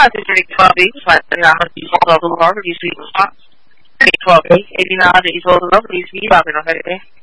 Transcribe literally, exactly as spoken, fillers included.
to drink twelve B, like you know, you hold up the bar, you see the spot. twelve B, eighty-nine, you hold it up, you see, you got it, okay?